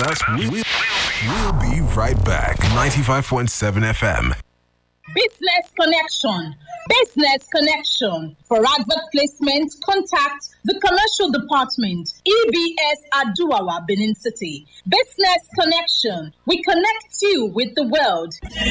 us. We'll be right back. 95.7 FM. Business Connection. Business Connection. For advert placement, contact the Commercial Department, EBS Aduawa, Benin City. Business Connection. We connect you with the world.